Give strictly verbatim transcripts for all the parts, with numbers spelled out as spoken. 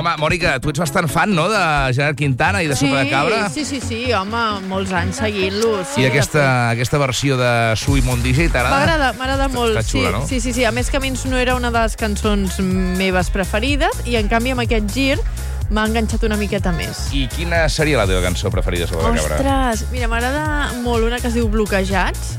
Va, Mònica, tu ets bastant fan, no?, de Gerard Quintana i de Sopa de Cabra. Sí, sí, sí, home, molts anys seguint-lo. Sí, I aquesta, aquesta versió de Su i Mon D J t'agrada? M'agrada, m'agrada molt. Està xula, sí, no? Sí, sí, sí. A més, Camins no era una de les cançons meves preferides i, en canvi, amb aquest gir m'ha enganxat una miqueta més. I quina seria la teva cançó preferida sobre la cabra? Ostres, mira, m'agrada molt una que es diu Bloquejats.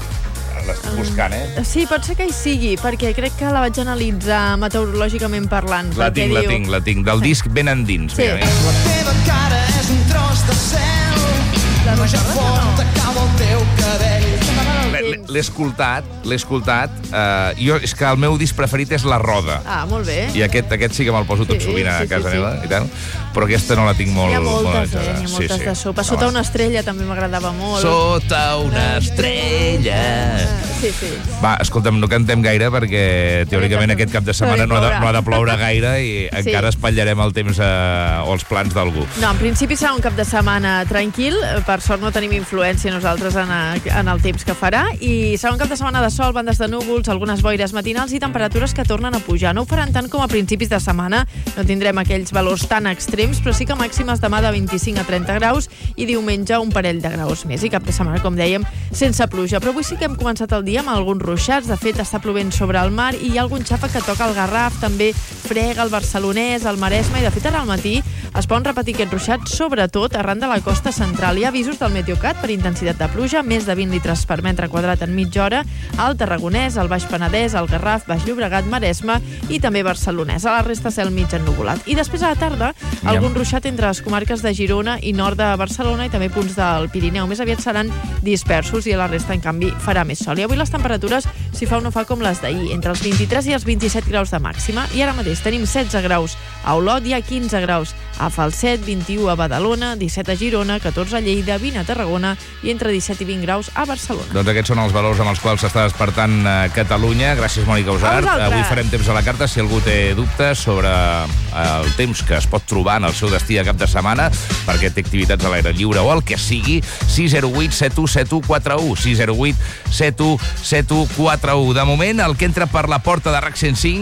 L'estic buscant, eh? Sí, pot ser que hi sigui, perquè crec que la vaig analitzar meteorològicament parlant. La tinc, la tinc, la tinc. Del disc Ben Endins. Sí. Mira, La teva cara és un tros de cel. No hi ha font, t'acaba el teu cabell. L'he escoltat, l'he escoltat. Uh, jo, és que el meu disc preferit és La Roda. Ah, molt bé. I aquest, aquest sí que me'l poso tot Sí, sovint a sí, sí, casa sí. meva i tal, però aquesta no la tinc molt... N'hi ha moltes, molt eh? enganxada. N'hi ha moltes Sí, sí. de sopa. Sota una estrella també m'agradava molt. Sota una estrella. Sí, sí. Va, escolta'm, no cantem gaire perquè teòricament aquest cap de setmana no ha de, no ha de ploure gaire i Sí. encara espatllarem el temps a, o els plans d'algú. No, en principi serà un cap de setmana tranquil. Per sort no tenim influència nosaltres en, a, en el temps que farà. I serà un cap de setmana de sol, bandes de núvols, algunes boires matinals i temperatures que tornen a pujar. No ho faran tant com a principis de setmana. No tindrem aquells valors tan extrems, però sí que màximes demà de vint-i-cinc a trenta graus i diumenge un parell de graus més. I cap de setmana, com dèiem, sense pluja. Però avui sí que hem començat el dia amb alguns ruixats. De fet, està plovent sobre el mar i hi ha algun xàfec que toca el Garraf, també frega el Barcelonès, el Maresme, i de fet ara al matí es poden repetir aquests ruixats, sobretot arran de la costa central. Hi ha avisos del Meteocat per intensitat de pluja, més de vint litres per metre quadrat en mitja hora, al Tarragonès, al Baix Penedès, al Garraf, Baix Llobregat, Maresme i també Barcelonès. A la resta cel mig ennuvolat. I després a la tarda, algun ruixat entre les comarques de Girona i nord de Barcelona i també punts del Pirineu. Més aviat seran dispersos i a la resta, en canvi, farà més sol. I avui les temperatures, si fa o no fa com les d'ahir, entre els vint-i-tres i els vint-i-set graus de màxima. I ara mateix tenim setze graus a Olot, hi ha quinze graus a Falset, vint-i-u a Badalona, disset a Girona, catorze a Lleida, vint a Tarragona i entre disset i vint graus a Barcelona. Doncs aquests són els valors amb els quals s'està despertant eh, Catalunya. Gràcies, Mònica Usart. Avui farem temps a la carta. Si algú té dubtes sobre el temps que es pot trobar en el seu destí a cap de setmana, perquè té activitats a l'aire lliure o el que sigui, sis zero vuit set u set u quatre u, sis zero vuit set u set u quatre u. De moment, el que entra per la porta de RAC cent cinc